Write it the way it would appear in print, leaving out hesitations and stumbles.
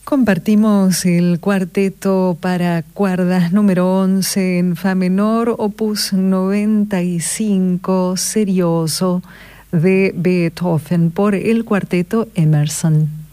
Compartimos el cuarteto para cuerdas número 11 en fa menor, opus 95, serioso, de Beethoven, por el cuarteto Emerson.